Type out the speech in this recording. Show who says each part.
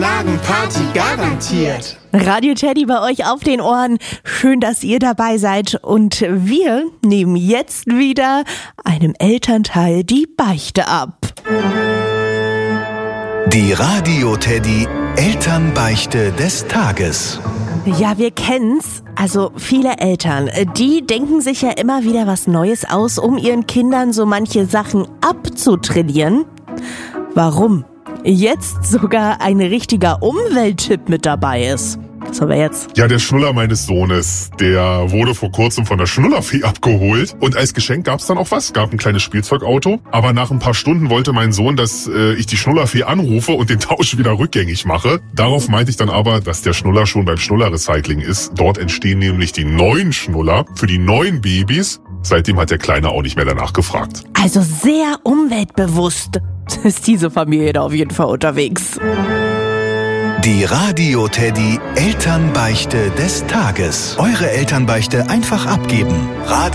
Speaker 1: Lagenparty garantiert.
Speaker 2: Radio Teddy bei euch auf den Ohren. Schön, dass ihr dabei seid. Und wir nehmen jetzt wieder einem Elternteil die Beichte ab.
Speaker 3: Die Radio Teddy Elternbeichte des Tages.
Speaker 2: Ja, wir kennen's. Also viele Eltern, die denken sich ja immer wieder was Neues aus, um ihren Kindern so manche Sachen abzutrainieren. Warum jetzt sogar ein richtiger Umwelttipp mit dabei ist. Was haben wir jetzt?
Speaker 4: Ja, der Schnuller meines Sohnes, der wurde vor kurzem von der Schnullerfee abgeholt. Und als Geschenk gab's dann auch was, gab ein kleines Spielzeugauto. Aber nach ein paar Stunden wollte mein Sohn, dass ich die Schnullerfee anrufe und den Tausch wieder rückgängig mache. Darauf meinte ich dann aber, dass der Schnuller schon beim Schnullerrecycling ist. Dort entstehen nämlich die neuen Schnuller für die neuen Babys. Seitdem hat der Kleine auch nicht mehr danach gefragt.
Speaker 2: Also sehr umweltbewusst ist diese Familie da auf jeden Fall unterwegs.
Speaker 3: Die Radio Teddy Elternbeichte des Tages. Eure Elternbeichte einfach abgeben.